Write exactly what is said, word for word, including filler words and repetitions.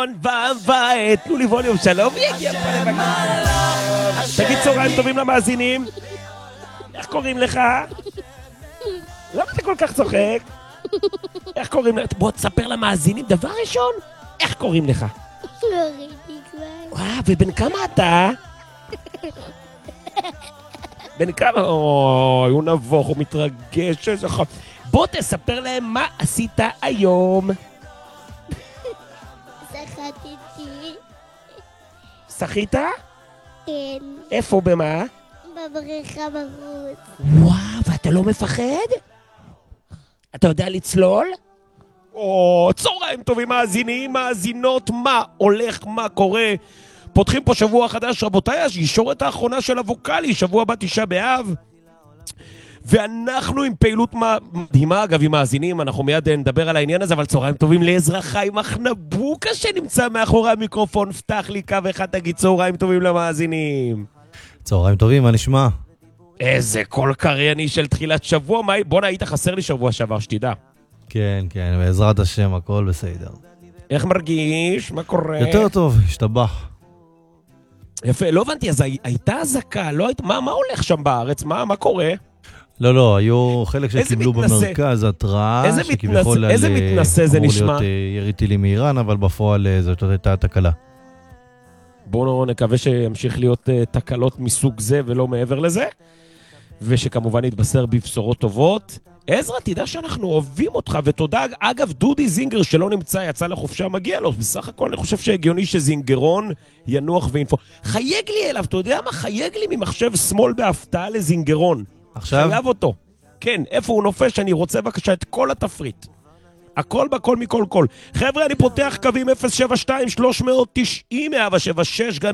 ראשון בבית. תנו לי ווליום, שלום, יגיע פה לבקר. תגיד צהריים טובים למאזינים. איך קוראים לך? למה אתה כל כך צוחק? איך קוראים לך? בוא תספר למאזינים דבר ראשון. איך קוראים לך? לא ראיתי כבר. וואו, ובן כמה אתה? בן כמה? אוי, הוא נבוך, הוא מתרגש, איזה חם. בוא תספר להם מה עשית היום. שחטתי. שחית? כן. איפה, במה? בבריכה בחוץ. וואו, ואתה לא מפחד? אתה יודע לצלול? או, צהריים טובים מאזינים, מאזינות, מה הולך, מה קורה? פותחים פה שבוע חדש, רבותיי, הישורת האחרונה של הווקלי, שבוע הבא תשעה באב. ואנחנו עם פעילות מדהימה, אגב, עם מאזינים, אנחנו מיד נדבר על העניין הזה, אבל צהריים טובים לעזרא חיים מחנבוקה שנמצא מאחורי המיקרופון. פתח לי קו אחד, תגיד צהריים טובים למאזינים. צהריים טובים, מה נשמע? איזה קול קרייני של תחילת שבוע, מה... בוא נהיית חסר לי שבוע שעבר, שתדע. כן, כן, בעזרת השם, הכל בסדר. איך מרגיש? מה קורה? יותר טוב, השתבח. יפה, לא הבנתי, אז הייתה הזקה, לא היית... מה, מה הולך שם בארץ? מה, מה קורה? לא, לא, היו חלק שקיבלו מתנסה? במרכז התראה, איזה שכביכול מתנס... איזה מתנסה זה נשמע? אמור להיות ירי טילים מאיראן, אבל בפועל זאת הייתה תקלה. בואו נקווה שימשיך להיות uh, תקלות מסוג זה ולא מעבר לזה, ושכמובן יתבשר בבשורות טובות. עזרא, תדע שאנחנו אוהבים אותך, ותודה, אגב, דודי זינגר שלא נמצא, יצא לחופשה, מגיע לו. בסך הכל אני חושב שהגיוני שזינגרון ינוח ואינפו. חייג לי אליו, אתה יודע מה? חייג לי ממחשב שמאל בהפתעה לזינגרון. עכשיו? חייב אותו. כן, איפה הוא נופש? אני רוצה בבקשה את כל התפריט. הכל בכל מכל כל. חבר'ה, אני פותח קווים אפס שבע שתיים שלוש תשע אפס מאה שבע שש, גם